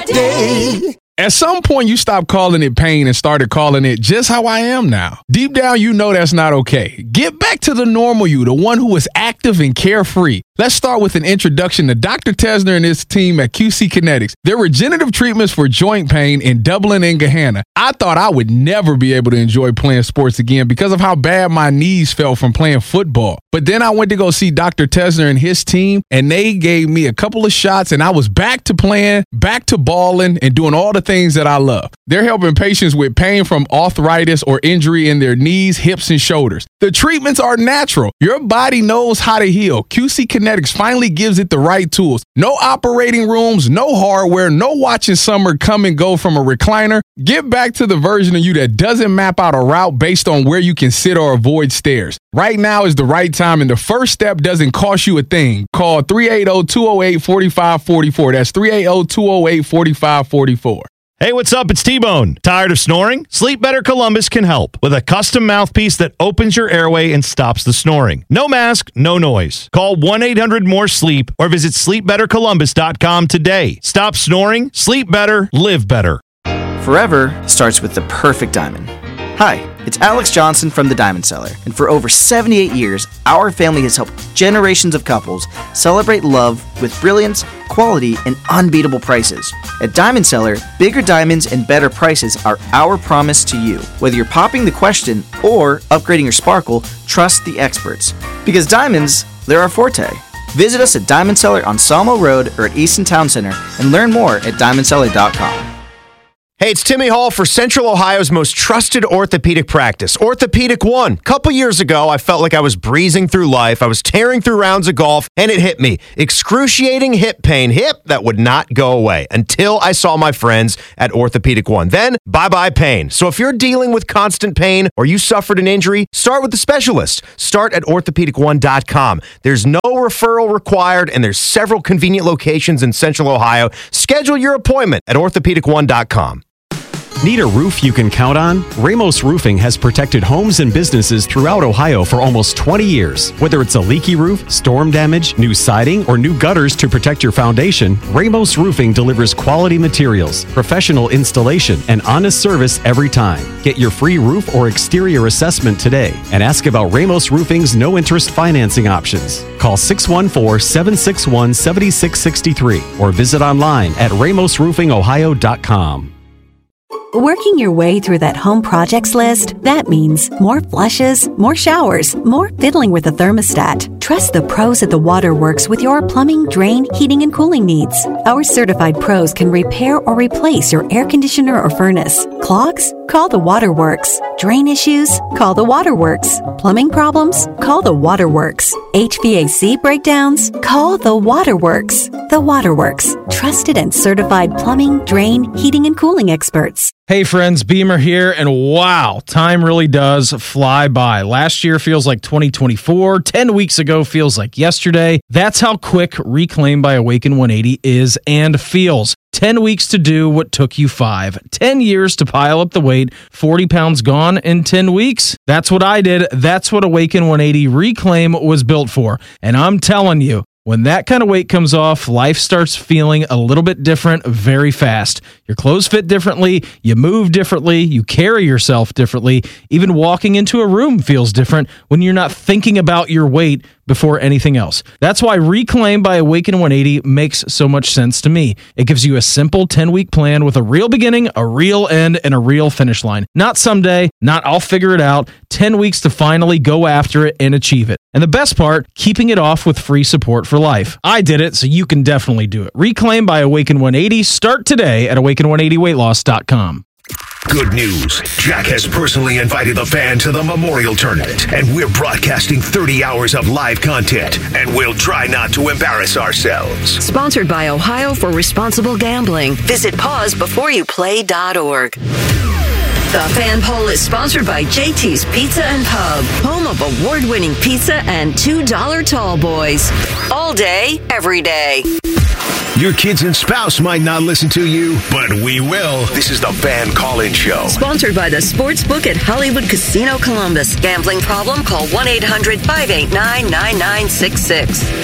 day. At some point, you stopped calling it pain and started calling it just how I am now. Deep down, you know that's not okay. Get back to the normal you, the one who is active and carefree. Let's start with an introduction to Dr. Tesner and his team at QC Kinetics. Their regenerative treatments for joint pain in Dublin and Gahanna. I thought I would never be able to enjoy playing sports again because of how bad my knees felt from playing football. But then I went to go see Dr. Tesner and his team, and they gave me a couple of shots, and I was back to playing, back to balling, and doing all the things that I love. They're helping patients with pain from arthritis or injury in their knees, hips, and shoulders. The treatments are natural. Your body knows how to heal. QC Kinetics finally gives it the right tools. No operating rooms, no hardware, no watching summer come and go from a recliner. Get back to the version of you that doesn't map out a route based on where you can sit or avoid stairs. Right now is the right time, and the first step doesn't cost you a thing. Call 380-208-4544. That's 380-208-4544. Hey, what's up? It's T-Bone. Tired of snoring? Sleep Better Columbus can help with a custom mouthpiece that opens your airway and stops the snoring. No mask, no noise. Call 1-800-MORE-SLEEP or visit sleepbettercolumbus.com today. Stop snoring, sleep better, live better. Forever starts with the perfect diamond. Hi, it's Alex Johnson from The Diamond Seller, and for over 78 years, our family has helped generations of couples celebrate love with brilliance, quality, and unbeatable prices. At Diamond Seller, bigger diamonds and better prices are our promise to you. Whether you're popping the question or upgrading your sparkle, trust the experts. Because diamonds, they're our forte. Visit us at Diamond Seller on Sawmill Road or at Easton Town Center and learn more at diamondseller.com. Hey, it's Timmy Hall for Central Ohio's most trusted orthopedic practice, Orthopedic One. Couple years ago, I felt like I was breezing through life. I was tearing through rounds of golf, and it hit me. Excruciating hip pain. Hip that would not go away until I saw my friends at Orthopedic One. Then, bye-bye pain. So if you're dealing with constant pain or you suffered an injury, start with the specialist. Start at orthopedic1.com. There's no referral required, and there's several convenient locations in Central Ohio. Schedule your appointment at orthopedic1.com. Need a roof you can count on? Ramos Roofing has protected homes and businesses throughout Ohio for almost 20 years. Whether it's a leaky roof, storm damage, new siding, or new gutters to protect your foundation, Ramos Roofing delivers quality materials, professional installation, and honest service every time. Get your free roof or exterior assessment today and ask about Ramos Roofing's no-interest financing options. Call 614-761-7663 or visit online at ramosroofingohio.com. Working your way through that home projects list, that means more flushes, more showers, more fiddling with the thermostat. Trust the pros at the Waterworks with your plumbing, drain, heating, and cooling needs. Our certified pros can repair or replace your air conditioner or furnace. Clogs? Call the Waterworks. Drain issues? Call the Waterworks. Plumbing problems? Call the Waterworks. HVAC breakdowns? Call the Waterworks. The Waterworks. Trusted and certified plumbing, drain, heating, and cooling experts. Hey friends, Beamer here, and wow, time really does fly by. Last year feels like 2024, 10 weeks ago feels like yesterday. That's how quick Reclaim by Awaken 180 is and feels. 10 weeks to do what took you 5. 10 years to pile up the weight, 40 pounds gone in 10 weeks. That's what I did. That's what Awaken 180 Reclaim was built for. And I'm telling you, when that kind of weight comes off, life starts feeling a little bit different very fast. Your clothes fit differently, you move differently, you carry yourself differently. Even walking into a room feels different when you're not thinking about your weight before anything else. That's why Reclaim by Awaken 180 makes so much sense to me. It gives you a simple 10-week plan with a real beginning, a real end, and a real finish line. Not someday, not I'll figure it out. 10 weeks to finally go after it and achieve it. And the best part, keeping it off with free support for life. I did it, so you can definitely do it. Reclaim by Awaken 180. Start today at awaken180weightloss.com. Good news. Jack has personally invited the fan to the Memorial Tournament, and we're broadcasting 30 hours of live content, and we'll try not to embarrass ourselves. Sponsored by Ohio for Responsible Gambling. Visit pausebeforeyouplay.org. The Fan Poll is sponsored by JT's Pizza and Pub, home of award-winning pizza and $2 tall boys. All day, every day. Your kids and spouse might not listen to you, but we will. This is the Fan Call-In Show. Sponsored by the Sportsbook at Hollywood Casino Columbus. Gambling problem? Call 1-800-589-9966.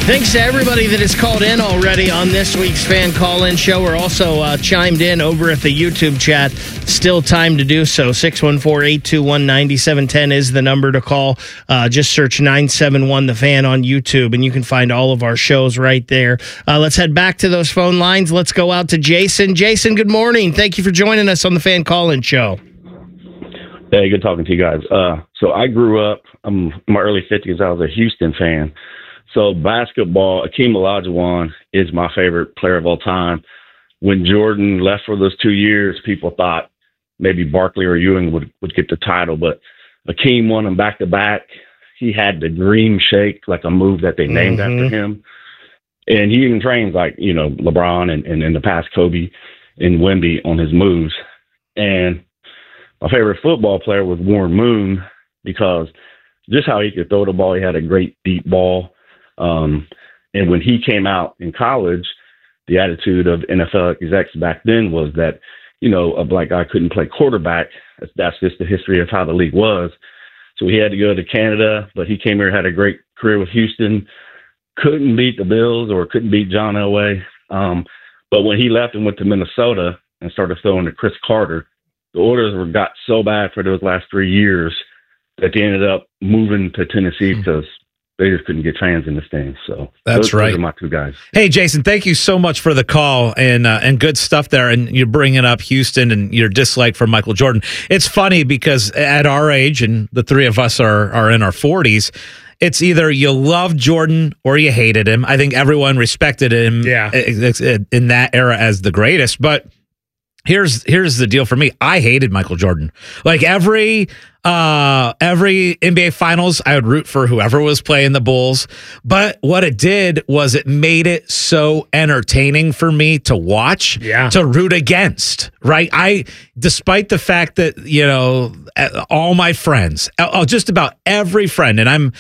Thanks to everybody that has called in already on this week's fan call-in show, or also chimed in over at the YouTube chat. Still time to do so. 614-821-9710 is the number to call. Just search 971 The Fan on YouTube, and you can find all of our shows right there. Let's head back to those phone lines. Let's go out to Jason. Jason, good morning. Thank you for joining us on the fan call-in show. Hey, good talking to you guys. So I grew up, I'm in my early 50s. I was a Houston fan. So basketball, Akeem Olajuwon is my favorite player of all time. When Jordan left for those 2 years, people thought maybe Barkley or Ewing would get the title, but Akeem won them back-to-back. He had the dream shake, like a move that they named after him. And he even trains like, LeBron and in the past Kobe and Wemby on his moves. And my favorite football player was Warren Moon because just how he could throw the ball, he had a great deep ball. And when he came out in college, the attitude of NFL execs back then was that, a black guy couldn't play quarterback. That's just the history of how the league was. So he had to go to Canada, but he came here, had a great career with Houston, couldn't beat the Bills or couldn't beat John Elway. But when he left and went to Minnesota and started throwing to Chris Carter, the orders got so bad for those last 3 years that they ended up moving to Tennessee because they just couldn't get fans in the stands. So those are my two guys. Hey, Jason, thank you so much for the call and good stuff there. And you're bringing up Houston and your dislike for Michael Jordan. It's funny because at our age, and the three of us are in our 40s, it's either you loved Jordan or you hated him. I think everyone respected him in that era as the greatest. But here's the deal for me. I hated Michael Jordan. Like every NBA Finals, I would root for whoever was playing the Bulls. But what it did was it made it so entertaining for me to watch, to root against, right? Despite the fact that, all my friends, just about every friend, and I'm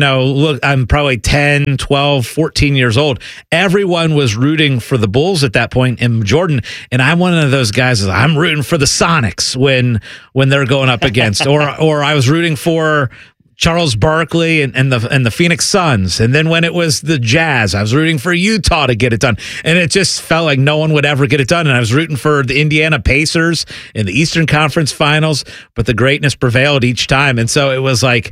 probably 10, 12, 14 years old. Everyone was rooting for the Bulls at that point in Jordan. And I'm one of those guys, I'm rooting for the Sonics when they're going up against, or I was rooting for Charles Barkley and the Phoenix Suns. And then when it was the Jazz, I was rooting for Utah to get it done. And it just felt like no one would ever get it done. And I was rooting for the Indiana Pacers in the Eastern Conference Finals, but the greatness prevailed each time. And so it was like,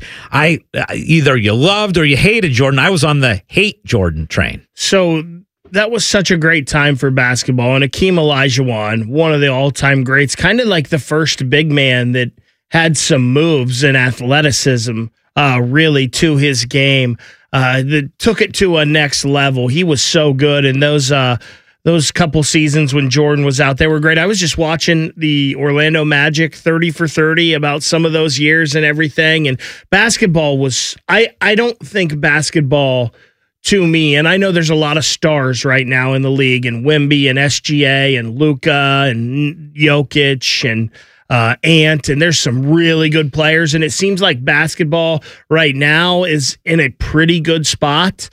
either you loved or you hated Jordan. I was on the hate Jordan train. So that was such a great time for basketball. And Akeem Olajuwon, one of the all-time greats, kind of like the first big man that had some moves and athleticism really to his game that took it to a next level. He was so good, and those couple seasons when Jordan was out, they were great. I was just watching the Orlando Magic 30 for 30 about some of those years and everything, and basketball was – I don't think basketball to me, and I know there's a lot of stars right now in the league, and Wemby and SGA and Luka and Jokic and Ant, and there's some really good players, and it seems like basketball right now is in a pretty good spot.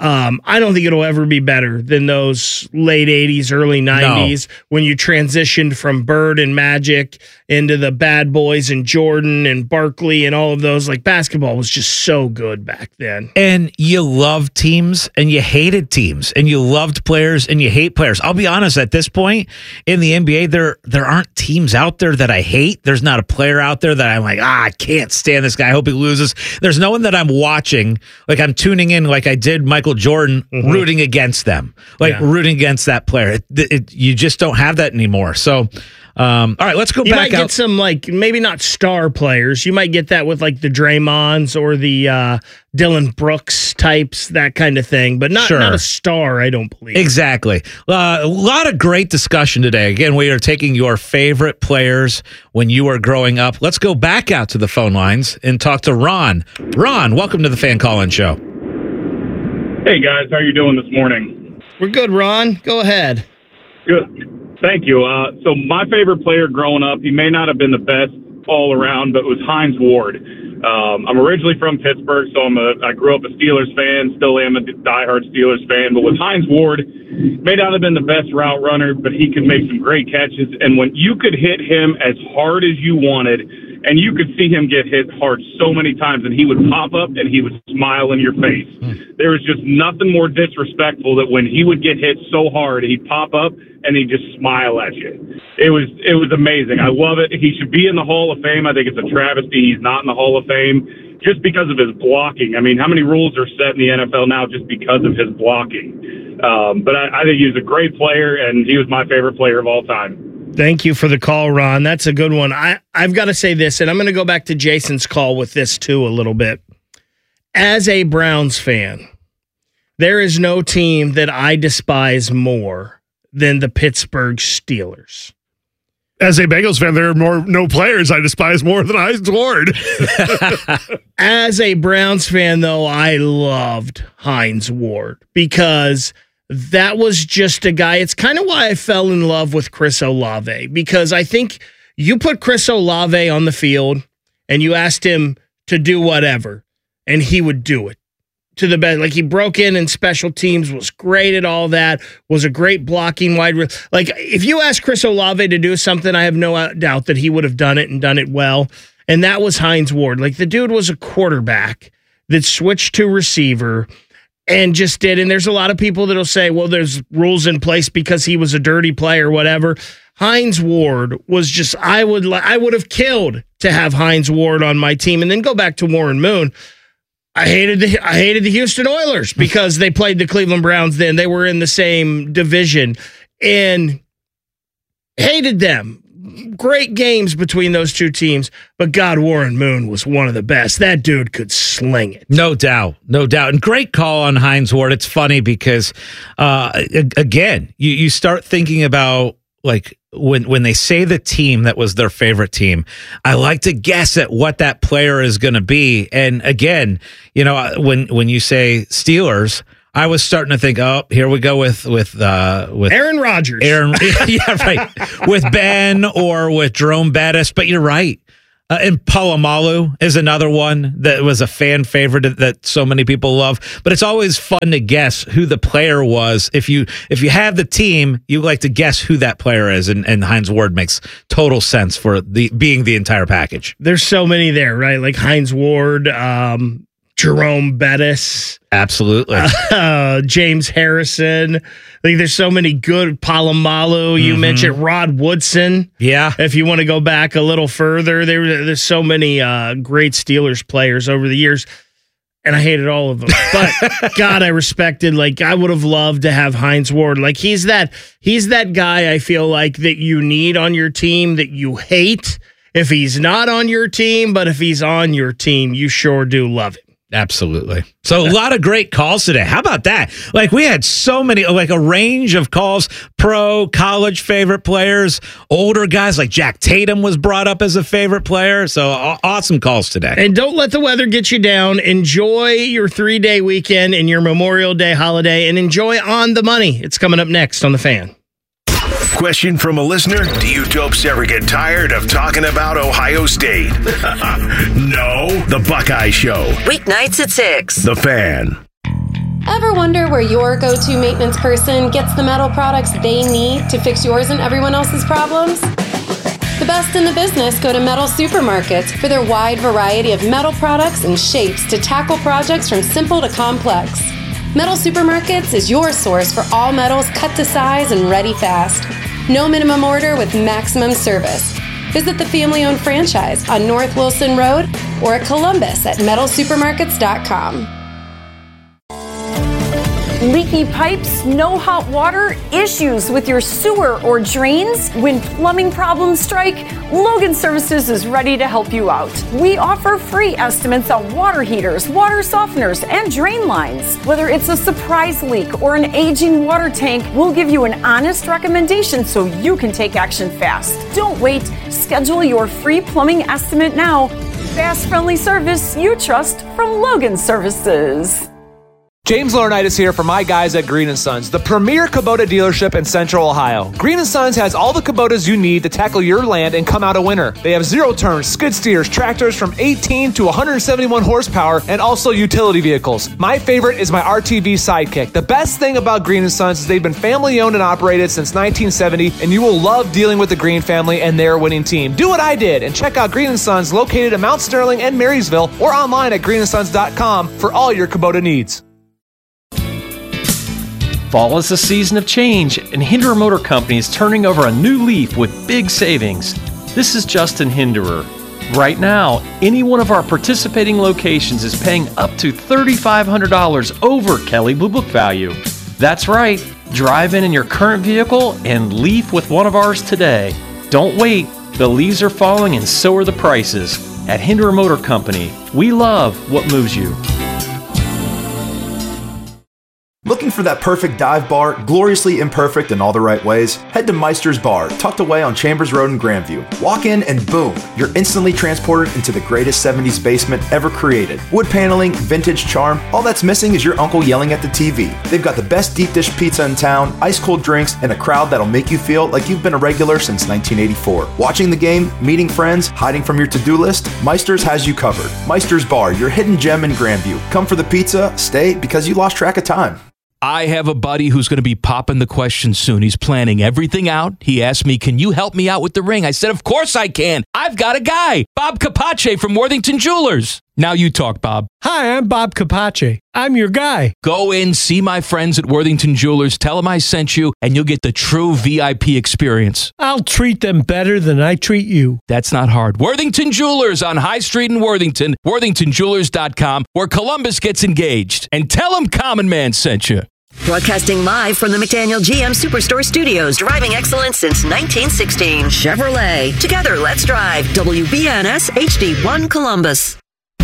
I don't think it'll ever be better than those late 80s, early 90s when you transitioned from Bird and Magic into the Bad Boys and Jordan and Barkley and all of those. Like, basketball was just so good back then. And you loved teams and you hated teams, and you loved players and you hate players. I'll be honest, at this point in the NBA, there aren't teams out there that I hate. There's not a player out there that I'm like, I can't stand this guy. I hope he loses. There's no one that I'm watching, like I'm tuning in like I did Michael Jordan, rooting against them, rooting against that player. You just don't have that anymore. So, all right, let's go back. You might get some, like, maybe not star players. You might get that with like the Draymonds or the Dylan Brooks types, that kind of thing, but not a star, I don't believe. Exactly. A lot of great discussion today. Again, we are taking your favorite players when you were growing up. Let's go back out to the phone lines and talk to Ron. Ron, welcome to the Fan Call-In Show. Hey, guys. How are you doing this morning? We're good, Ron. Go ahead. Good. Thank you. So my favorite player growing up, he may not have been the best all around, but it was Hines Ward. I'm originally from Pittsburgh, so I grew up a Steelers fan, still am a diehard Steelers fan. But with Hines Ward, may not have been the best route runner, but he could make some great catches. And when you could hit him as hard as you wanted, and you could see him get hit hard so many times, and he would pop up and he would smile in your face. There was just nothing more disrespectful than when he would get hit so hard, he'd pop up and he'd just smile at you. It was amazing. I love it. He should be in the Hall of Fame. I think it's a travesty he's not in the Hall of Fame just because of his blocking. I mean, how many rules are set in the NFL now just because of his blocking? But I think he was a great player, and he was my favorite player of all time. Thank you for the call, Ron. That's a good one. I've got to say this, and I'm going to go back to Jason's call with this too a little bit. As a Browns fan, there is no team that I despise more than the Pittsburgh Steelers. As a Bengals fan, there are no players I despise more than Hines Ward. As a Browns fan, though, I loved Hines Ward because that was just a guy. It's kind of why I fell in love with Chris Olave, because I think you put Chris Olave on the field and you asked him to do whatever, and he would do it to the best. Like, he broke in special teams, was great at all that, was a great blocking wide. Like, if you ask Chris Olave to do something, I have no doubt that he would have done it and done it well. And that was Hines Ward. Like, the dude was a quarterback that switched to receiver and just did. And there's a lot of people that'll say, well, there's rules in place because he was a dirty player or whatever. Hines Ward was just, I would have killed to have Hines Ward on my team. And then go back to Warren Moon. I hated the Houston Oilers because they played the Cleveland Browns then. They were in the same division and hated them. Great games between those two teams, but God, Warren Moon was one of the best. That dude could sling it. No doubt. And great call on Hines Ward. It's funny because, again, you start thinking about, like, when they say the team that was their favorite team, I like to guess at what that player is going to be. And again, when you say Steelers, I was starting to think, oh, here we go with Aaron Rodgers. Yeah, right. With Ben or with Jerome Bettis. But you're right. And Palomalu is another one that was a fan favorite that so many people love. But it's always fun to guess who the player was. If you have the team, you like to guess who that player is. And Hines Ward makes total sense for being the entire package. There's so many there, right? Like Hines Ward, Jerome Bettis. Absolutely. James Harrison. Like, there's so many good. Palomalu. You mentioned Rod Woodson. Yeah. If you want to go back a little further, there's so many great Steelers players over the years, and I hated all of them. But God, I respected. Like, I would have loved to have Hines Ward. Like, he's that guy I feel like that you need on your team that you hate if he's not on your team, but if he's on your team, you sure do love it. Absolutely. So a lot of great calls today. How about that? Like, we had so many, like a range of calls, pro, college favorite players, older guys like Jack Tatum was brought up as a favorite player. So awesome calls today. And don't let the weather get you down. Enjoy your 3-day weekend and your Memorial Day holiday, and enjoy On the Money. It's coming up next on The Fan. Question from a listener: do you dopes ever get tired of talking about Ohio State? No? The Buckeye Show. Weeknights at 6. The Fan. Ever wonder where your go-to maintenance person gets the metal products they need to fix yours and everyone else's problems? The best in the business go to Metal Supermarkets for their wide variety of metal products and shapes to tackle projects from simple to complex. Metal Supermarkets is your source for all metals cut to size and ready fast. No minimum order with maximum service. Visit the family-owned franchise on North Wilson Road or at Columbus at metalsupermarkets.com. Leaky pipes, no hot water, issues with your sewer or drains? When plumbing problems strike, Logan Services is ready to help you out. We offer free estimates on water heaters, water softeners, and drain lines. Whether it's a surprise leak or an aging water tank, we'll give you an honest recommendation so you can take action fast. Don't wait. Schedule your free plumbing estimate now. Fast, friendly service you trust from Logan Services. James Laurinaitis here for my guys at Green & Sons, the premier Kubota dealership in Central Ohio. Green & Sons has all the Kubotas you need to tackle your land and come out a winner. They have zero-turn, skid steers, tractors from 18 to 171 horsepower, and also utility vehicles. My favorite is my RTV Sidekick. The best thing about Green & Sons is they've been family-owned and operated since 1970, and you will love dealing with the Green family and their winning team. Do what I did and check out Green & Sons located in Mount Sterling and Marysville or online at greenandsons.com for all your Kubota needs. Fall is a season of change, and Hinderer Motor Company is turning over a new leaf with big savings. This is Justin Hinderer. Right now, any one of our participating locations is paying up to $3,500 over Kelley Blue Book value. That's right, drive in your current vehicle and leaf with one of ours today. Don't wait, the leaves are falling and so are the prices. At Hinderer Motor Company, we love what moves you. Looking for that perfect dive bar, gloriously imperfect in all the right ways? Head to Meister's Bar, tucked away on Chambers Road in Grandview. Walk in and boom, you're instantly transported into the greatest 70s basement ever created. Wood paneling, vintage charm, all that's missing is your uncle yelling at the TV. They've got the best deep dish pizza in town, ice cold drinks, and a crowd that'll make you feel like you've been a regular since 1984. Watching the game, meeting friends, hiding from your to-do list, Meister's has you covered. Meister's Bar, your hidden gem in Grandview. Come for the pizza, stay because you lost track of time. I have a buddy who's going to be popping the question soon. He's planning everything out. He asked me, can you help me out with the ring? I said, of course I can. I've got a guy, Bob Capace from Worthington Jewelers. Now you talk, Bob. Hi, I'm Bob Capace. I'm your guy. Go in, see my friends at Worthington Jewelers, tell them I sent you, and you'll get the true VIP experience. I'll treat them better than I treat you. That's not hard. Worthington Jewelers on High Street in Worthington, worthingtonjewelers.com, where Columbus gets engaged. And tell them Common Man sent you. Broadcasting live from the McDaniel GM Superstore Studios, driving excellence since 1916. Chevrolet. Together, let's drive. WBNS HD1 Columbus.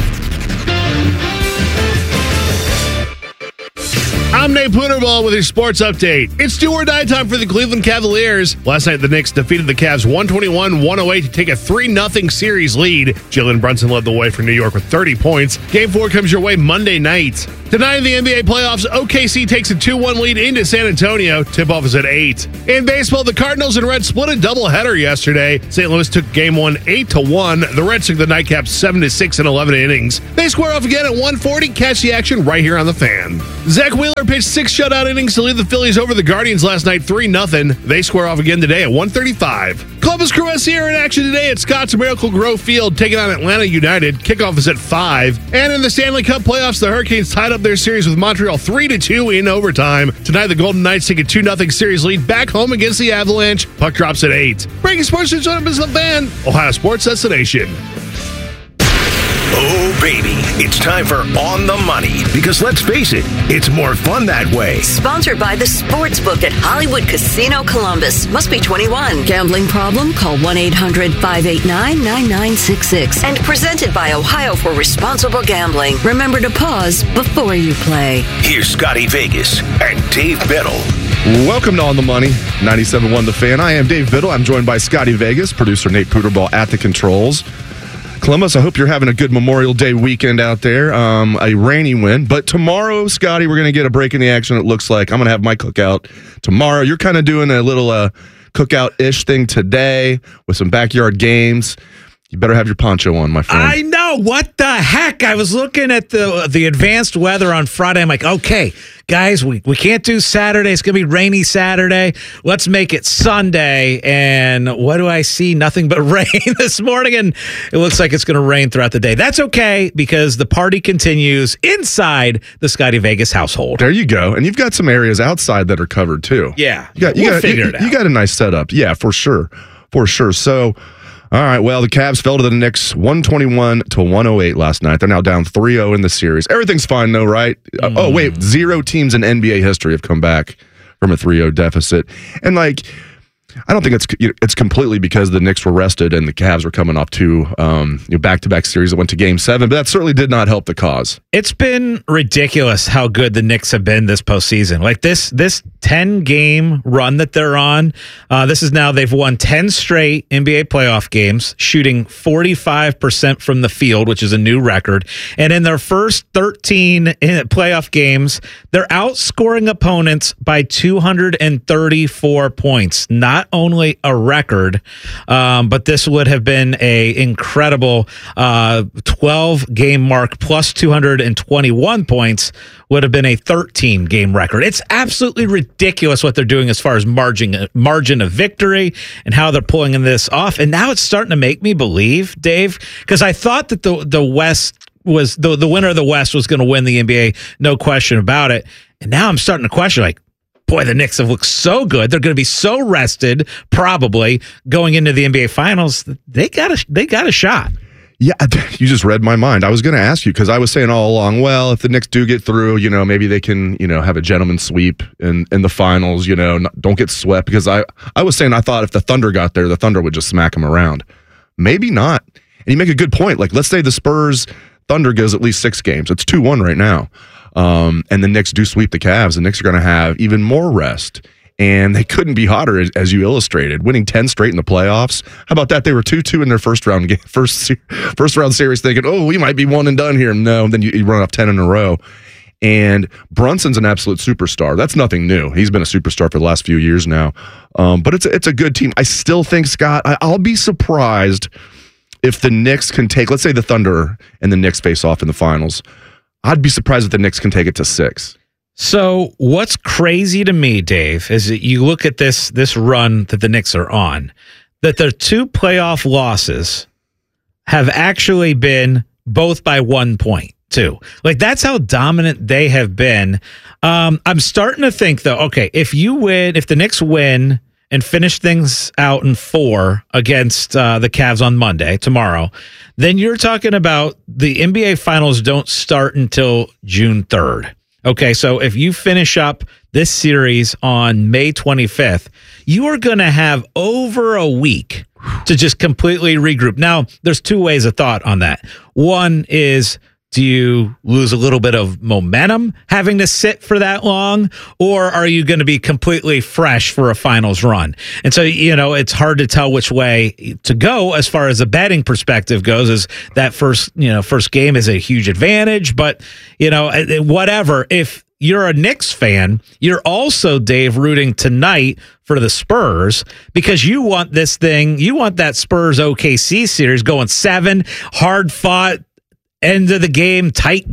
I'm Nate Puderball with your sports update. It's do or die time for the Cleveland Cavaliers. Last night, the Knicks defeated the Cavs 121-108 to take a 3-0 series lead. Jalen Brunson led the way for New York with 30 points. Game 4 comes your way Monday night. Tonight in the NBA playoffs, OKC takes a 2-1 lead into San Antonio. Tip-off is at 8. In baseball, the Cardinals and Reds split a doubleheader yesterday. St. Louis took Game 1 8-1. The Reds took the nightcap 7-6 in 11 innings. They square off again at 1:40. Catch the action right here on The Fan. Zach Wheeler pitched 6 shutout innings to lead the Phillies over the Guardians last night 3-0. They square off again today at 1:35. Columbus Crew SC are in action today at Scotts Miracle Grow Field, taking on Atlanta United. Kickoff is at 5. And in the Stanley Cup playoffs, the Hurricanes tied up their series with Montreal 3-2 in overtime. Tonight, the Golden Knights take a 2-0 series lead back home against the Avalanche. Puck drops at 8. Breaking sports news on The Fan, Ohio Sports Destination. Oh, baby, it's time for On the Money. Because let's face it, it's more fun that way. Sponsored by the Sportsbook at Hollywood Casino Columbus. Must be 21. Gambling problem? Call 1-800-589-9966. And presented by Ohio for Responsible Gambling. Remember to pause before you play. Here's Scotty Vegas and Dave Biddle. Welcome to On the Money, 97.1 The Fan. I am Dave Biddle. I'm joined by Scotty Vegas, producer Nate Puderball at the controls. Columbus, I hope you're having a good Memorial Day weekend out there. A rainy win. But tomorrow, Scotty, we're going to get a break in the action, it looks like. I'm going to have my cookout tomorrow. You're kind of doing a little cookout-ish thing today with some backyard games. You better have your poncho on, my friend. I know. What the heck? I was looking at the advanced weather on Friday. I'm like, okay, guys, we can't do Saturday. It's going to be rainy Saturday. Let's make it Sunday. And what do I see? Nothing but rain this morning. And it looks like it's going to rain throughout the day. That's okay because the party continues inside the Scotty Vegas household. There you go. And you've got some areas outside that are covered too. Yeah. We'll figure it out. You got a nice setup. Yeah, for sure. For sure. So, all right, well, the Cavs fell to the Knicks 121-108 last night. They're now down 3-0 in the series. Everything's fine, though, right? Oh, wait, 0 teams in NBA history have come back from a 3-0 deficit. And, I don't think it's completely because the Knicks were rested and the Cavs were coming off two back-to-back series that went to Game 7, but that certainly did not help the cause. It's been ridiculous how good the Knicks have been this postseason. Like this 10-game run that they're on, this is now they've won 10 straight NBA playoff games, shooting 45% from the field, which is a new record. And in their first 13 playoff games, they're outscoring opponents by 234 points. Not only a record, but this would have been a incredible 12-game mark plus 221 points would have been a 13-game record. It's absolutely ridiculous what they're doing as far as margin of victory and how they're pulling this off. And now it's starting to make me believe, Dave, because I thought that the West was the winner of the West was going to win the NBA, no question about it. And now I'm starting to question, like, boy, the Knicks have looked so good. They're going to be so rested, probably going into the NBA Finals. They got a shot. Yeah, you just read my mind. I was going to ask you because I was saying all along, well, if the Knicks do get through, maybe they can, have a gentleman's sweep in the finals. Don't get swept because I was saying I thought if the Thunder got there, the Thunder would just smack them around. Maybe not. And you make a good point. Like, let's say the Spurs Thunder goes at least 6 games. It's 2-1 right now. And the Knicks do sweep the Cavs. The Knicks are going to have even more rest. And they couldn't be hotter, as you illustrated, winning 10 straight in the playoffs. How about that? They were 2-2 in their first round series, thinking, oh, we might be one and done here. No, then you run off 10 in a row. And Brunson's an absolute superstar. That's nothing new. He's been a superstar for the last few years now. But it's a good team. I still think, Scott, I'll be surprised if the Knicks can take, let's say the Thunder and the Knicks face off in the finals. I'd be surprised if the Knicks can take it to 6. So what's crazy to me, Dave, is that you look at this run that the Knicks are on, that their 2 playoff losses have actually been both by 1 point, too. Like, that's how dominant they have been. I'm starting to think, though, okay, if the Knicks win and finish things out in 4 against the Cavs on Monday, tomorrow, then you're talking about the NBA Finals don't start until June 3rd. Okay, so if you finish up this series on May 25th, you are going to have over a week to just completely regroup. Now, there's 2 ways of thought on that. One is, do you lose a little bit of momentum having to sit for that long, or are you going to be completely fresh for a finals run? And so, it's hard to tell which way to go as far as the betting perspective goes. Is that first game is a huge advantage, but whatever. If you're a Knicks fan, you're also, Dave, rooting tonight for the Spurs because you want that Spurs OKC series going 7 hard fought, end of the game, tight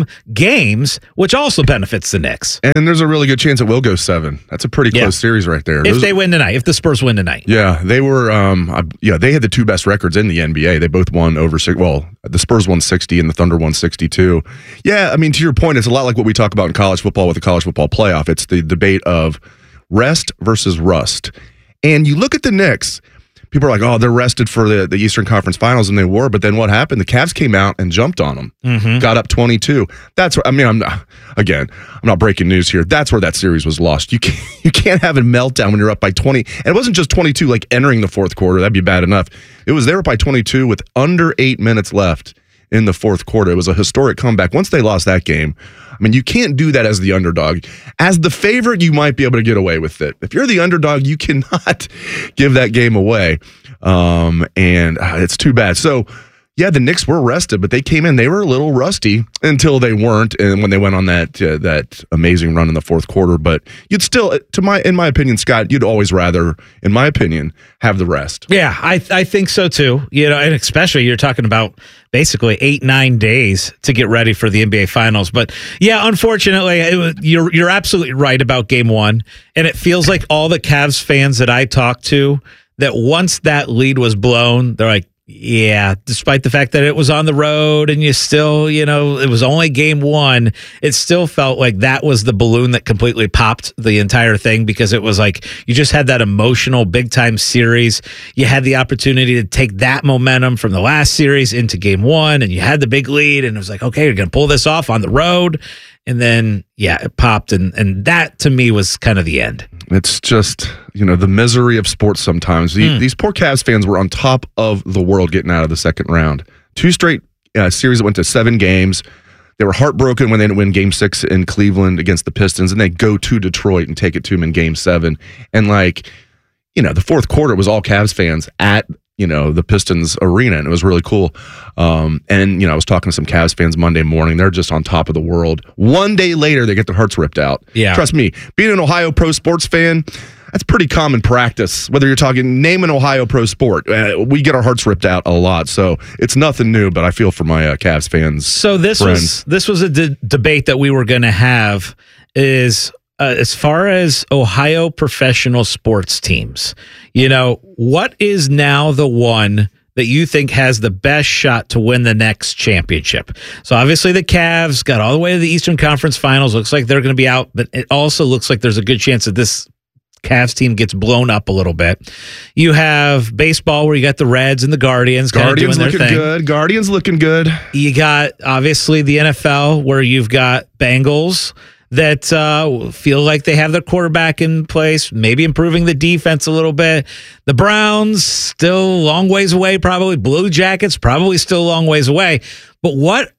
games, which also benefits the Knicks. And there's a really good chance it will go 7. That's a pretty close series right there. If they win tonight, if the Spurs win tonight. Yeah, they were, they had the 2 best records in the NBA. They both won over 6. Well, the Spurs won 60 and the Thunder won 62. Yeah, I mean, to your point, it's a lot like what we talk about in college football with the college football playoff. It's the debate of rest versus rust. And you look at the Knicks, people are like, oh, they're rested for the Eastern Conference Finals, and they were. But then what happened? The Cavs came out and jumped on them, got up 22. That's what, I'm not breaking news here. That's where that series was lost. You can't have a meltdown when you're up by 20. And it wasn't just 22 like entering the fourth quarter. That'd be bad enough. It was they were by 22 with under 8 minutes left in the fourth quarter. It was a historic comeback. Once they lost that game, you can't do that as the underdog. As the favorite, you might be able to get away with it. If you're the underdog, you cannot give that game away. And it's too bad. So, yeah, the Knicks were rested, but they came in. They were a little rusty until they weren't, and when they went on that amazing run in the fourth quarter. But you'd still, in my opinion, Scott, you'd always rather, in my opinion, have the rest. Yeah, I think so too. And especially you're talking about basically 8-9 days to get ready for the NBA Finals. But yeah, unfortunately, you're absolutely right about Game 1, and it feels like all the Cavs fans that I talked to, that once that lead was blown, they're like, yeah, despite the fact that it was on the road and you still, it was only Game 1, it still felt like that was the balloon that completely popped the entire thing, because it was like you just had that emotional big-time series. You had the opportunity to take that momentum from the last series into Game 1, and you had the big lead, and it was like, okay, you're going to pull this off on the road. And then, it popped. And that to me was kind of the end. It's just, the misery of sports sometimes. These poor Cavs fans were on top of the world getting out of the second round. 2 straight series that went to 7 games. They were heartbroken when they didn't win Game 6 in Cleveland against the Pistons, and they go to Detroit and take it to them in Game 7. And the fourth quarter was all Cavs fans at the Pistons arena, and it was really cool. And I was talking to some Cavs fans Monday morning. They're just on top of the world. One day later, they get their hearts ripped out. Yeah. Trust me, being an Ohio pro sports fan, that's pretty common practice. Whether you're talking name an Ohio pro sport, we get our hearts ripped out a lot. So it's nothing new, but I feel for my Cavs fans. So this was a debate that we were going to have is as far as Ohio professional sports teams, what is now the one that you think has the best shot to win the next championship? So obviously the Cavs got all the way to the Eastern Conference Finals. Looks like they're going to be out, but it also looks like there's a good chance that this Cavs team gets blown up a little bit. You have baseball where you got the Reds and the Guardians. Guardians looking good. Guardians looking good. You got obviously the NFL where you've got Bengals that feel like they have their quarterback in place, maybe improving the defense a little bit. The Browns still a long ways away, probably. Blue Jackets probably still a long ways away. But what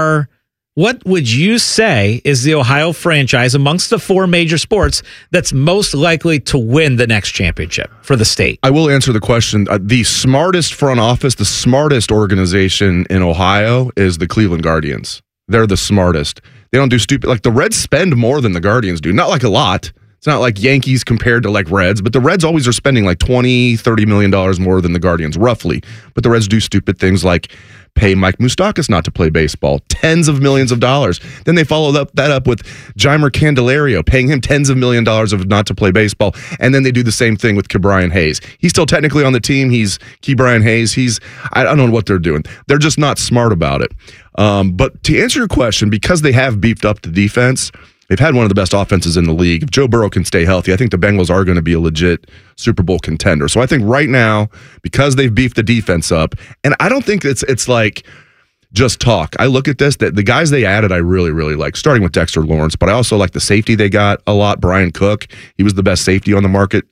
would you say is the Ohio franchise amongst the 4 major sports that's most likely to win the next championship for the state? I will answer the question. The smartest front office, the smartest organization in Ohio is the Cleveland Guardians. They're the smartest. They don't do stupid. Like the Reds spend more than the Guardians do. Not like a lot. It's not like Yankees compared to like Reds, but the Reds always are spending like $20-30 million more than the Guardians, roughly. But the Reds do stupid things like pay Mike Moustakas not to play baseball, tens of millions of dollars. Then they follow that up with Jeimer Candelario, paying him tens of millions of dollars of not to play baseball. And then they do the same thing with Ke'Bryan Hayes. He's still technically on the team. He's Ke'Bryan Hayes. I don't know what they're doing. They're just not smart about it. But to answer your question, because they have beefed up the defense, they've had one of the best offenses in the league. If Joe Burrow can stay healthy, I think the Bengals are going to be a legit Super Bowl contender. So I think right now, because they've beefed the defense up, and I don't think it's like just talk. I look at this, that the guys they added I really, really like, starting with Dexter Lawrence, but I also like the safety they got a lot, Brian Cook. He was the best safety on the market.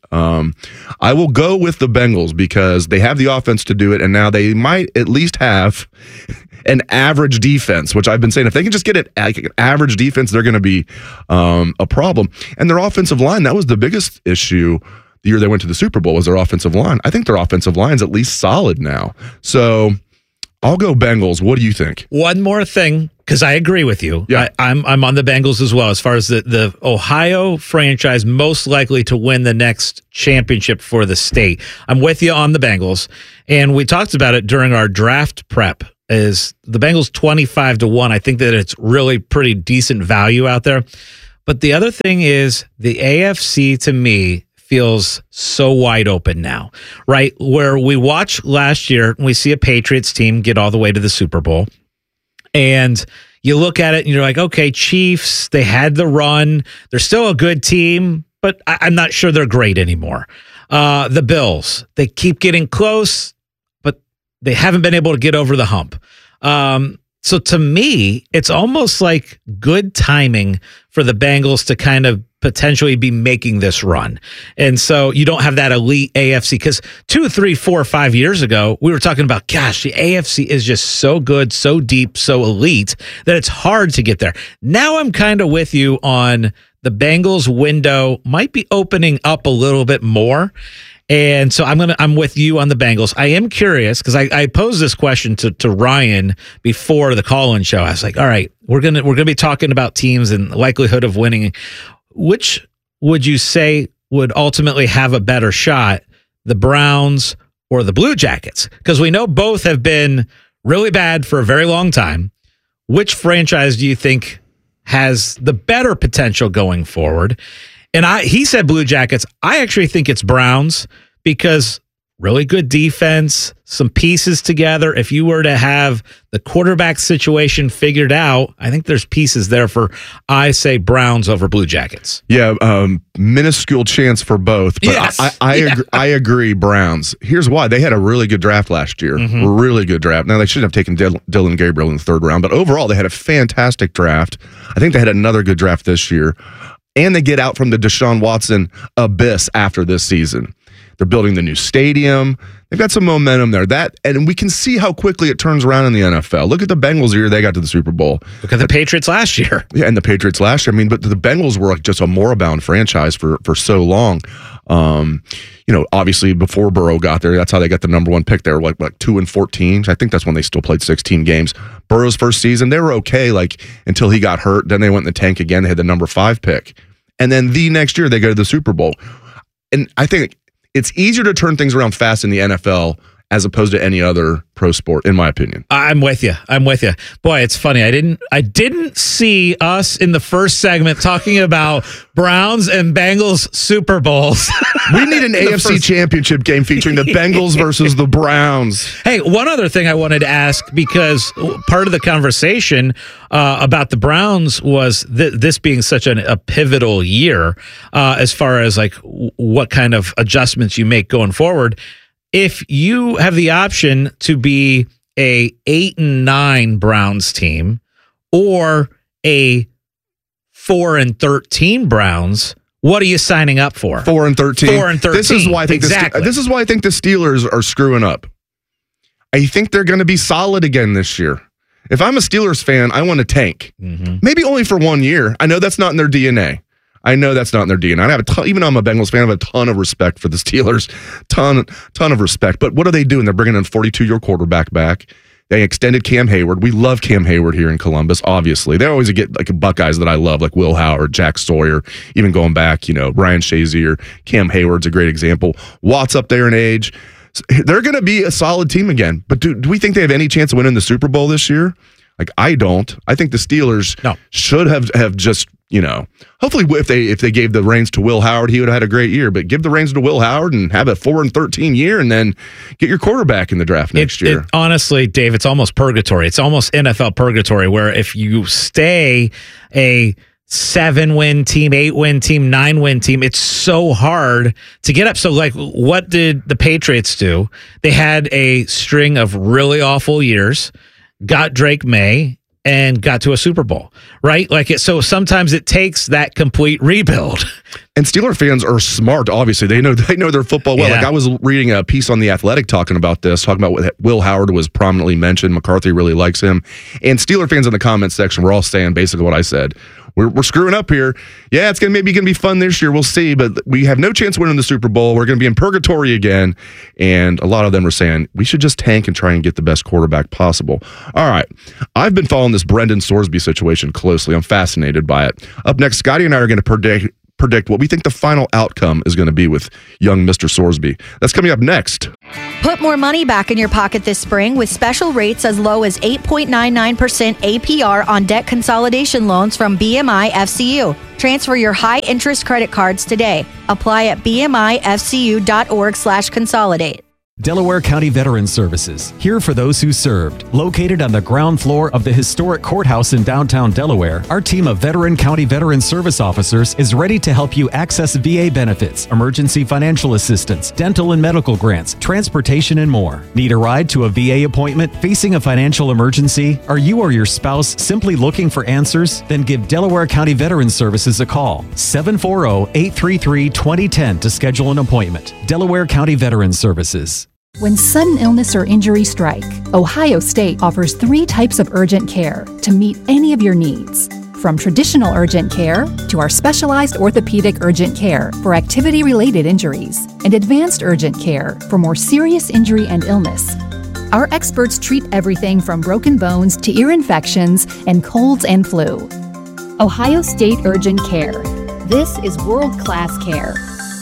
I will go with the Bengals because they have the offense to do it, and now they might at least have an average defense, which I've been saying, if they can just get an average defense, they're going to be a problem. And their offensive line, that was the biggest issue the year they went to the Super Bowl, was their offensive line. I think their offensive line's at least solid now. So I'll go Bengals. What do you think? One more thing, because I agree with you. Yeah. I'm on the Bengals as well, as far as the Ohio franchise most likely to win the next championship for the state. I'm with you on the Bengals. And we talked about it during our draft prep. Is the Bengals 25-1. I think that it's really pretty decent value out there. But the other thing is the AFC to me feels so wide open now, right? Where we watched last year, we see a Patriots team get all the way to the Super Bowl. And you look at it and you're like, okay, Chiefs, they had the run. They're still a good team, but I'm not sure they're great anymore. The Bills, they keep getting close, they haven't been able to get over the hump. So to me, it's almost like good timing for the Bengals to kind of potentially be making this run. And so you don't have that elite AFC, because 2, 3, 4, 5 years ago, we were talking about, gosh, the AFC is just so good, so deep, so elite that it's hard to get there. Now I'm kind of with you on the Bengals window might be opening up a little bit more. And so I'm with you on the Bengals. I am curious because I posed this question to Ryan before the call-in show. I was like, all right, we're gonna be talking about teams and likelihood of winning. Which would you say would ultimately have a better shot, the Browns or the Blue Jackets? Because we know both have been really bad for a very long time. Which franchise do you think has the better potential going forward? And he said Blue Jackets. I actually think it's Browns, because really good defense, some pieces together. If you were to have the quarterback situation figured out, I think there's pieces there for, I say, Browns over Blue Jackets. Yeah, minuscule chance for both. But yes. I agree, Browns. Here's why. They had a really good draft last year. Really good draft. Now, they shouldn't have taken Dylan Gabriel in the third round, but overall, they had a fantastic draft. I think they had another good draft this year. And they get out from the Deshaun Watson abyss after this season. They're building the new stadium. They've got some momentum there. And we can see how quickly it turns around in the NFL. Look at the Bengals the year they got to the Super Bowl. Look at the Patriots last year. Yeah, and the Patriots last year. I mean, but the Bengals were like just a moribund franchise for so long. Obviously before Burrow got there, that's how they got the number one pick. They were like 2-14. I think that's when they still played 16 games. Burrow's first season, they were okay until he got hurt. Then they went in the tank again. They had the number 5 pick. And then the next year they go to the Super Bowl. And I think it's easier to turn things around fast in the NFL as opposed to any other pro sport, in my opinion. I'm with you. Boy, it's funny. I didn't see us in the first segment talking about Browns and Bengals Super Bowls. We need an AFC championship game featuring the Bengals versus the Browns. Hey, one other thing I wanted to ask, because part of the conversation about the Browns was this being such a pivotal year as far as what kind of adjustments you make going forward. If you have the option to be a 8-9 Browns team or a 4-13 Browns, what are you signing up for? 4-13. 4-13. This is why I think this is why I think the Steelers are screwing up. I think they're going to be solid again this year. If I'm a Steelers fan, I want to tank. Maybe only for 1 year. I know that's not in their DNA. I have even though I'm a Bengals fan, I have a ton of respect for the Steelers. Ton of respect. But what are they doing? They're bringing in a 42-year quarterback back. They extended Cam Hayward. We love Cam Hayward here in Columbus, obviously. They always get Buckeyes that I love, like Will Howard, Jack Sawyer, even going back, Ryan Shazier. Cam Hayward's a great example. Watt's up there in age. So they're going to be a solid team again. But do we think they have any chance of winning the Super Bowl this year? I don't. I think the Steelers should have just, hopefully if they gave the reins to Will Howard, he would have had a great year. But give the reins to Will Howard and have a 4-13 year and then get your quarterback in the draft next year. Honestly, Dave, it's almost purgatory. It's almost NFL purgatory, where if you stay a 7-win team, 8-win team, 9-win team, it's so hard to get up. So what did the Patriots do? They had a string of really awful years, got Drake May, and got to a Super Bowl, right? So sometimes it takes that complete rebuild. And Steeler fans are smart, obviously. They know their football well. Yeah. I was reading a piece on The Athletic talking about what Will Howard was prominently mentioned. McCarthy really likes him. And Steeler fans in the comments section were all saying basically what I said. We're screwing up here. Yeah, it's maybe going to be fun this year. We'll see. But we have no chance of winning the Super Bowl. We're going to be in purgatory again. And a lot of them are saying we should just tank and try and get the best quarterback possible. All right. I've been following this Brendan Sorsby situation closely. I'm fascinated by it. Up next, Scotty and I are going to predict what we think the final outcome is going to be with young Mr. Sorsby. That's coming up next. Put more money back in your pocket this spring with special rates as low as 8.99% APR on debt consolidation loans from BMI FCU. Transfer your high-interest credit cards today. Apply at bmifcu.org/consolidate. Delaware County Veterans Services, here for those who served. Located on the ground floor of the historic courthouse in downtown Delaware, our team of veteran county veteran service officers is ready to help you access VA benefits, emergency financial assistance, dental and medical grants, transportation, and more. Need a ride to a VA appointment? Facing a financial emergency? Are you or your spouse simply looking for answers? Then give Delaware County Veterans Services a call. 740-833-2010 to schedule an appointment. Delaware County Veterans Services. When sudden illness or injury strike, Ohio State offers 3 types of urgent care to meet any of your needs. From traditional urgent care to our specialized orthopedic urgent care for activity-related injuries and advanced urgent care for more serious injury and illness. Our experts treat everything from broken bones to ear infections and colds and flu. Ohio State Urgent Care. This is world-class care.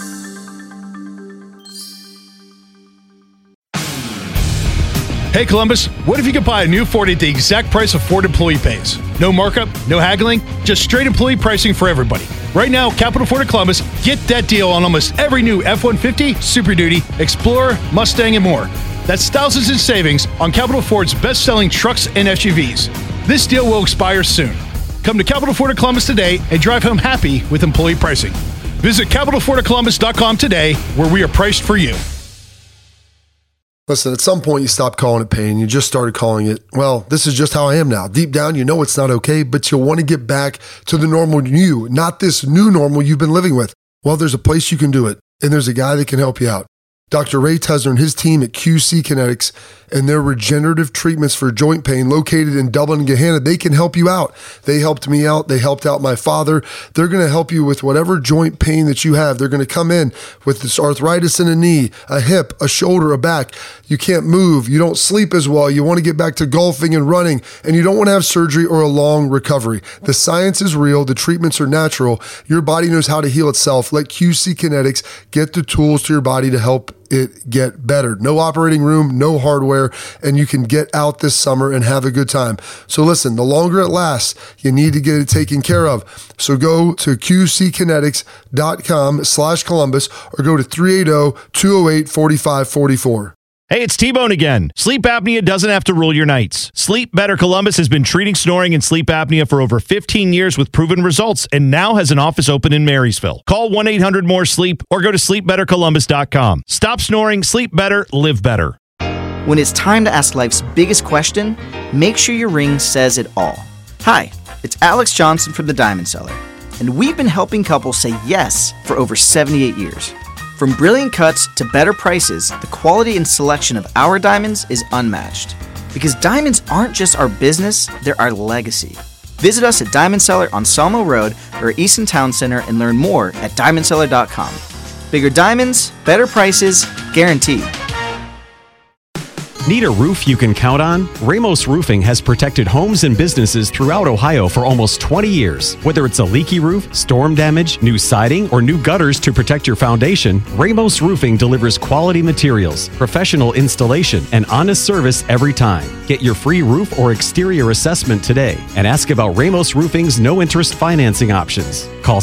Hey Columbus, what if you could buy a new Ford at the exact price a Ford employee pays? No markup, no haggling, just straight employee pricing for everybody. Right now, Capital Ford of Columbus, get that deal on almost every new F-150, Super Duty, Explorer, Mustang, and more. That's thousands in savings on Capital Ford's best-selling trucks and SUVs. This deal will expire soon. Come to Capital Ford of Columbus today and drive home happy with employee pricing. Visit CapitalFordofColumbus.com today, where we are priced for you. Listen, at some point you stopped calling it pain. You just started calling it, well, this is just how I am now. Deep down, you know it's not okay, but you want to get back to the normal you, not this new normal you've been living with. Well, there's a place you can do it, and there's a guy that can help you out. Dr. Ray Tesner and his team at QC Kinetics and their regenerative treatments for joint pain located in Dublin and Gahanna, they can help you out. They helped me out. They helped out my father. They're going to help you with whatever joint pain that you have. They're going to come in with this arthritis in a knee, a hip, a shoulder, a back. You can't move. You don't sleep as well. You want to get back to golfing and running, and you don't want to have surgery or a long recovery. The science is real. The treatments are natural. Your body knows how to heal itself. Let QC Kinetics get the tools to your body to help it get better. No operating room, no hardware, and you can get out this summer and have a good time. So listen, the longer it lasts, you need to get it taken care of. So go to qckinetics.com/Columbus or go to 380-208-4544. Hey, it's T-Bone again. Sleep apnea doesn't have to rule your nights. Sleep Better Columbus has been treating snoring and sleep apnea for over 15 years with proven results and now has an office open in Marysville. Call 1-800-MORE-SLEEP or go to sleepbettercolumbus.com. Stop snoring, sleep better, live better. When it's time to ask life's biggest question, make sure your ring says it all. Hi, it's Alex Johnson from The Diamond Cellar, and we've been helping couples say yes for over 78 years. From brilliant cuts to better prices, the quality and selection of our diamonds is unmatched. Because diamonds aren't just our business, they're our legacy. Visit us at Diamond Cellar on Sawmill Road or Easton Town Center and learn more at diamondcellar.com. Bigger diamonds, better prices, guaranteed. Need a roof you can count on? Ramos Roofing has protected homes and businesses throughout Ohio for almost 20 years. Whether it's a leaky roof, storm damage, new siding, or new gutters to protect your foundation, Ramos Roofing delivers quality materials, professional installation, and honest service every time. Get your free roof or exterior assessment today and ask about Ramos Roofing's no-interest financing options. Call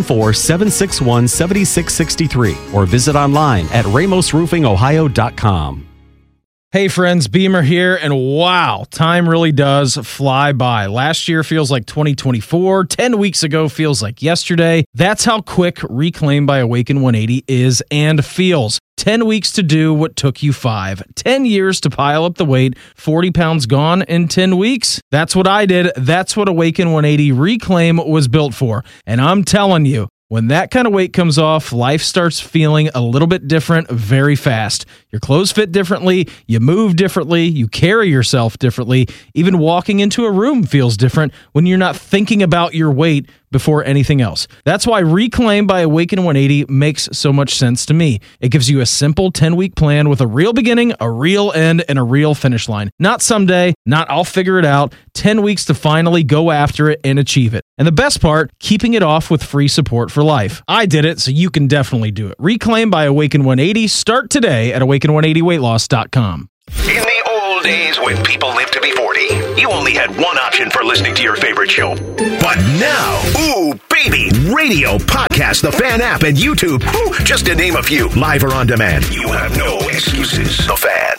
614-761-7663 or visit online at ramosroofingohio.com. Hey friends, Beamer here, and wow, time really does fly by. Last year feels like 2024, 10 weeks ago feels like yesterday. That's how quick Reclaim by Awaken 180 is and feels. 10 weeks to do what took you 5. 10 years to pile up the weight, 40 pounds gone in 10 weeks. That's what I did. That's what Awaken 180 Reclaim was built for. And I'm telling you, when that kind of weight comes off, life starts feeling a little bit different very fast. Your clothes fit differently, you move differently, you carry yourself differently. Even walking into a room feels different when you're not thinking about your weight before anything else. That's why Reclaim by Awaken 180 makes so much sense to me. It gives you a simple 10-week plan with a real beginning, a real end, and a real finish line. Not someday, not I'll figure it out. 10 weeks to finally go after it and achieve it. And the best part, keeping it off with free support for life. I did it, so you can definitely do it. Reclaim by Awaken 180. Start today at awaken180weightloss.com. In the old days when people lived to be 40, you only had one option for listening to your favorite show. But now, ooh, baby, radio, podcast, the Fan app, and YouTube, ooh, just to name a few, live or on demand. You have no excuses. The Fan.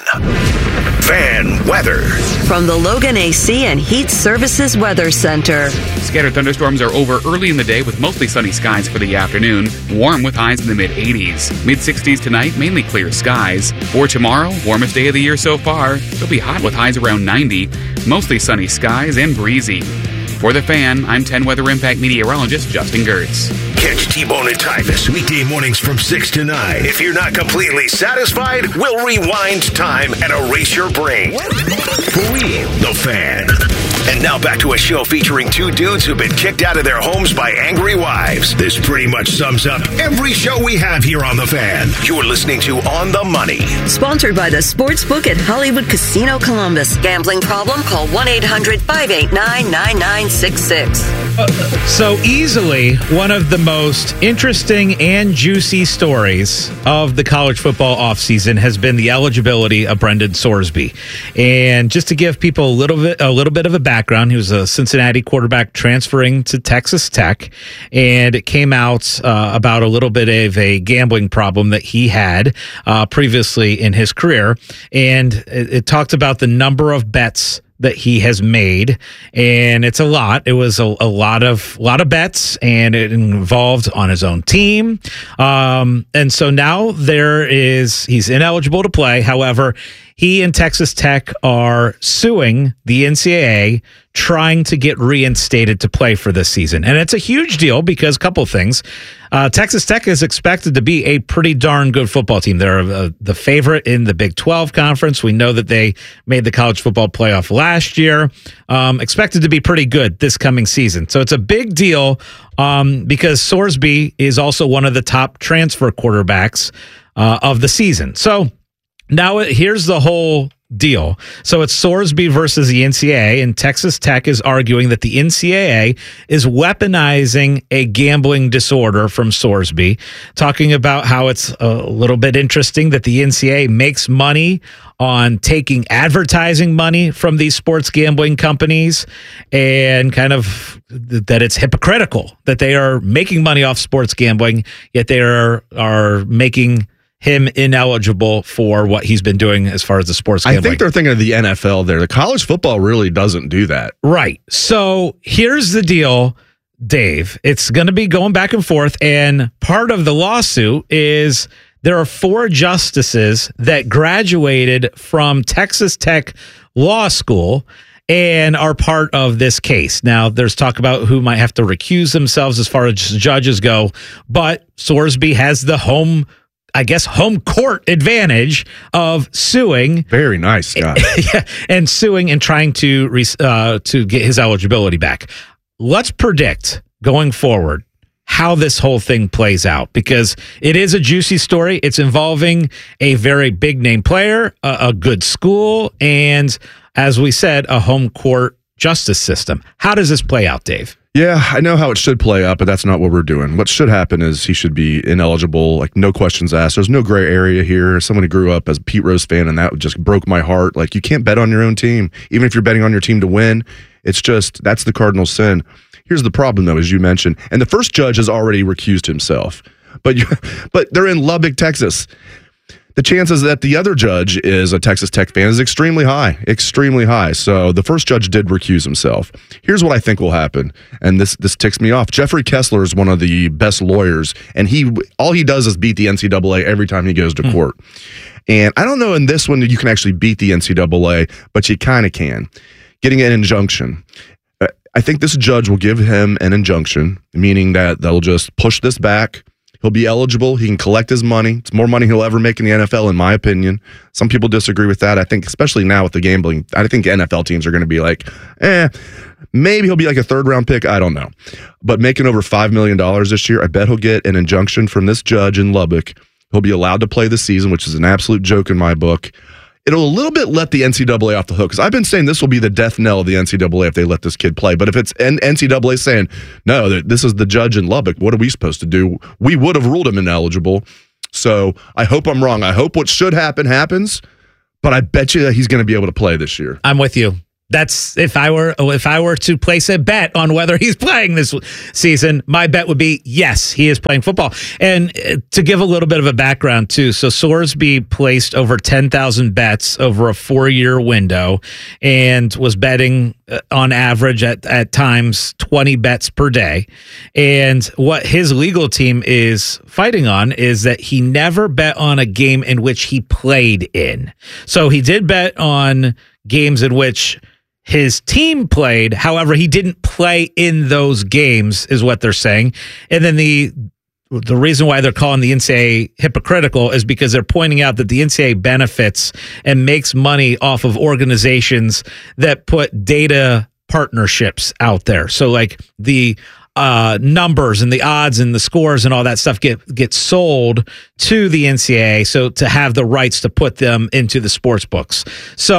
Fan weather. From the Logan AC and Heat Services Weather Center. Scattered thunderstorms are over early in the day with mostly sunny skies for the afternoon. Warm with highs in the mid-80s. Mid-60s tonight, mainly clear skies. For tomorrow, warmest day of the year so far. It'll be hot with highs around 90. Mostly sunny skies and breezy. For The Fan, I'm 10 Weather Impact meteorologist Justin Gertz. Catch T-Bone and Tyvus weekday mornings from 6 to 9. If you're not completely satisfied, we'll rewind time and erase your brain. For real, The Fan. And now back to a show featuring two dudes who've been kicked out of their homes by angry wives. This pretty much sums up every show we have here on The Fan. You're listening to On the Money. Sponsored by the Sportsbook at Hollywood Casino Columbus. Gambling problem? Call 1-800-589-9966. So easily one of the most interesting and juicy stories of the college football offseason has been the eligibility of Brendan Sorsby. And just to give people a little bit of a background. He was a Cincinnati quarterback transferring to Texas Tech, and it came out about a little bit of a gambling problem that he had previously in his career, and it talked about the number of bets that he has made, and it's a lot. It was a lot of bets, and it involved on his own team. And so now he's ineligible to play. However, he and Texas Tech are suing the NCAA, trying to get reinstated to play for this season. And it's a huge deal because a couple of things. Texas Tech is expected to be a pretty darn good football team. They're the favorite in the Big 12 conference. We know that they made the college football playoff last year. Expected to be pretty good this coming season. So it's a big deal because Sorsby is also one of the top transfer quarterbacks of the season. So now here's the whole deal. So it's Sorsby versus the NCAA, and Texas Tech is arguing that the NCAA is weaponizing a gambling disorder from Sorsby, talking about how it's a little bit interesting that the NCAA makes money on taking advertising money from these sports gambling companies, and kind of that it's hypocritical that they are making money off sports gambling, yet they are making him ineligible for what he's been doing as far as the sports gambling. I think they're thinking of the NFL there. The college football really doesn't do that. Right. So here's the deal, Dave. It's going to be going back and forth, and part of the lawsuit is there are 4 justices that graduated from Texas Tech Law School and are part of this case. Now, there's talk about who might have to recuse themselves as far as judges go, but Sorsby has the home court advantage of suing. Very nice guy. Yeah, and suing and trying to get his eligibility back. Let's predict going forward how this whole thing plays out, because it is a juicy story. It's involving a very big name player, a good school, and as we said, a home court justice system. How does this play out, Dave? Yeah, I know how it should play out, but that's not what we're doing. What should happen is he should be ineligible, like no questions asked. There's no gray area here. Someone who grew up as a Pete Rose fan, and that just broke my heart. Like, you can't bet on your own team, even if you're betting on your team to win. It's just, that's the cardinal sin. Here's the problem, though, as you mentioned, and the first judge has already recused himself, but they're in Lubbock, Texas. The chances that the other judge is a Texas Tech fan is extremely high. So the first judge did recuse himself. Here's what I think will happen, and this ticks me off. Jeffrey Kessler is one of the best lawyers, and all he does is beat the NCAA every time he goes to court. And I don't know in this one that you can actually beat the NCAA, but you kind of can. Getting an injunction. I think this judge will give him an injunction, meaning that they'll just push this back. He'll be eligible. He can collect his money. It's more money he'll ever make in the NFL, in my opinion. Some people disagree with that. I think, especially now with the gambling, I think NFL teams are going to be like, maybe he'll be like a 3rd-round pick. I don't know. But making over $5 million this year, I bet he'll get an injunction from this judge in Lubbock. He'll be allowed to play the season, which is an absolute joke in my book. It'll a little bit let the NCAA off the hook, because I've been saying this will be the death knell of the NCAA if they let this kid play. But if it's NCAA saying, no, this is the judge in Lubbock, what are we supposed to do? We would have ruled him ineligible. So I hope I'm wrong. I hope what should happen happens, but I bet you that he's going to be able to play this year. I'm with you. That's if I were to place a bet on whether he's playing this season, my bet would be yes, he is playing football. And to give a little bit of a background too, so Sorsby placed over 10,000 bets over a 4-year window and was betting on average at times 20 bets per day. And what his legal team is fighting on is that he never bet on a game in which he played in. So he did bet on games in which his team played, however, he didn't play in those games, is what they're saying. And then the reason why they're calling the NCAA hypocritical is because they're pointing out that the NCAA benefits and makes money off of organizations that put data partnerships out there. So like the numbers and the odds and the scores and all that stuff get sold to the NCAA, so to have the rights to put them into the sports books. So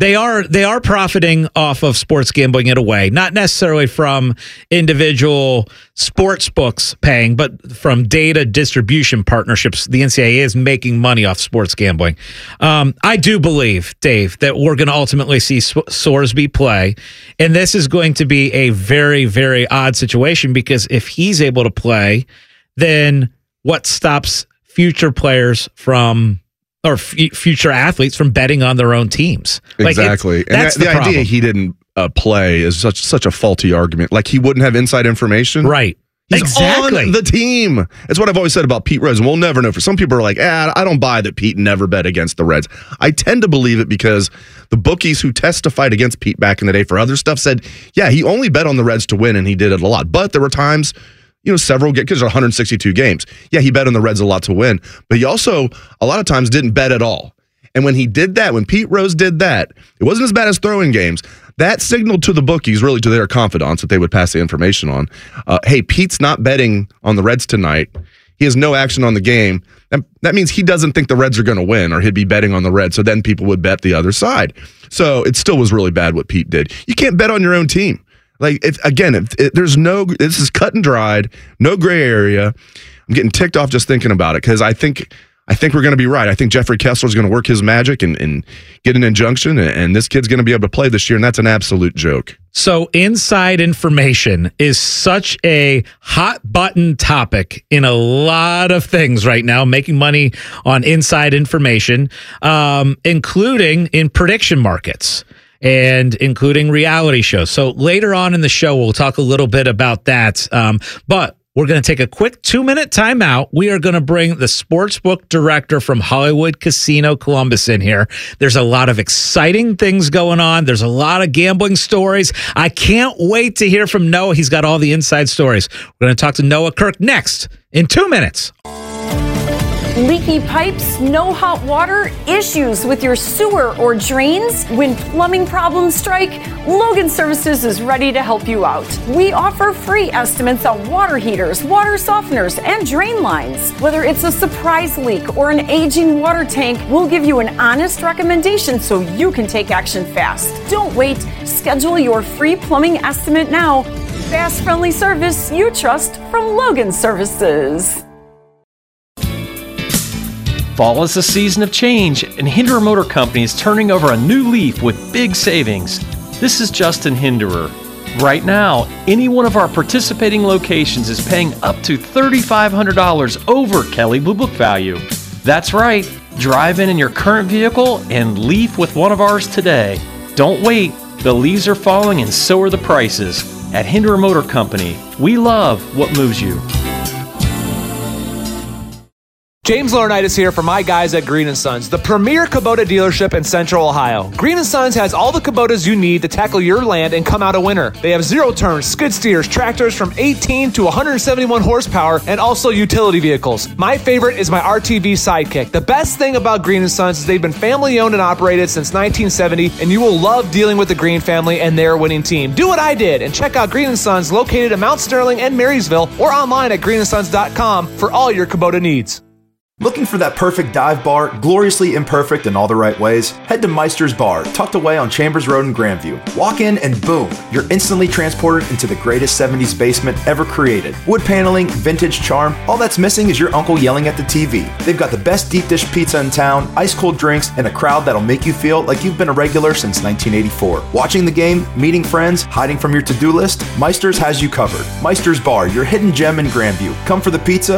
They are profiting off of sports gambling in a way, not necessarily from individual sports books paying, but from data distribution partnerships. The NCAA is making money off sports gambling. I do believe, Dave, that we're going to ultimately see Sorsby play, and this is going to be a very, very odd situation because if he's able to play, then what stops future players from or future athletes from betting on their own teams? Exactly. And that's the idea he didn't play is such a faulty argument. Like he wouldn't have inside information. Right. He's exactly on the team. It's what I've always said about Pete Rose. And we'll never know. For some people are like, I don't buy that Pete never bet against the Reds. I tend to believe it because the bookies who testified against Pete back in the day for other stuff said, yeah, he only bet on the Reds to win and he did it a lot. But there were times, several, because there are 162 games. Yeah, he bet on the Reds a lot to win, but he also a lot of times didn't bet at all. And when he did that, when Pete Rose did that, it wasn't as bad as throwing games. That signaled to the bookies, really to their confidants, that they would pass the information on. Hey, Pete's not betting on the Reds tonight. He has no action on the game. That means he doesn't think the Reds are going to win, or he'd be betting on the Reds. So then people would bet the other side. So it still was really bad what Pete did. You can't bet on your own team. Like, there's this is cut and dried, no gray area. I'm getting ticked off just thinking about it because I think we're going to be right. I think Jeffrey Kessler's going to work his magic and get an injunction, and this kid's going to be able to play this year, and that's an absolute joke. So inside information is such a hot button topic in a lot of things right now, making money on inside information, including in prediction markets. And including reality shows. So later on in the show, we'll talk a little bit about that. But we're going to take a quick 2-minute timeout. We are going to bring the sportsbook director from Hollywood Casino Columbus in here. There's a lot of exciting things going on. There's a lot of gambling stories. I can't wait to hear from Noah. He's got all the inside stories. We're going to talk to Noah Kirk next in 2 minutes. Leaky pipes, no hot water, issues with your sewer or drains? When plumbing problems strike, Logan Services is ready to help you out. We offer free estimates on water heaters, water softeners, and drain lines. Whether it's a surprise leak or an aging water tank, we'll give you an honest recommendation so you can take action fast. Don't wait. Schedule your free plumbing estimate now. Fast, friendly service you trust from Logan Services. Fall is a season of change, and Hinderer Motor Company is turning over a new leaf with big savings. This is Justin Hinderer. Right now, any one of our participating locations is paying up to $3,500 over Kelley Blue Book value. That's right. Drive in your current vehicle and leaf with one of ours today. Don't wait. The leaves are falling and so are the prices. At Hinderer Motor Company, we love what moves you. James Laurinaitis here for my guys at Green & Sons, the premier Kubota dealership in Central Ohio. Green & Sons has all the Kubotas you need to tackle your land and come out a winner. They have zero-turn skid steers, tractors from 18 to 171 horsepower, and also utility vehicles. My favorite is my RTV Sidekick. The best thing about Green & Sons is they've been family-owned and operated since 1970, and you will love dealing with the Green family and their winning team. Do what I did and check out Green & Sons located in Mount Sterling and Marysville or online at greensons.com for all your Kubota needs. Looking for that perfect dive bar, gloriously imperfect in all the right ways? Head to Meister's Bar, tucked away on Chambers Road in Grandview. Walk in and boom, you're instantly transported into the greatest 70s basement ever created. Wood paneling, vintage charm, all that's missing is your uncle yelling at the TV. They've got the best deep dish pizza in town, ice cold drinks, and a crowd that'll make you feel like you've been a regular since 1984. Watching the game, meeting friends, hiding from your to-do list, Meister's has you covered. Meister's Bar, your hidden gem in Grandview. Come for the pizza